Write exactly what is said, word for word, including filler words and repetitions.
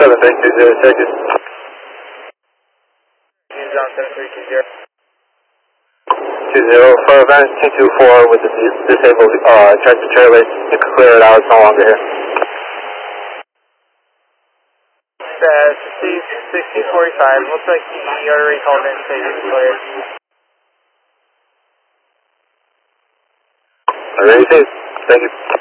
seven three two zero, check it. Use on seven three two zero. Two zero, for event two two four with the dis- disabled uh, tractor trailer, you can clear it out, it's no longer here. Uh, sixteen forty-five, looks like you already called in, so you're clear. Alright, thank you.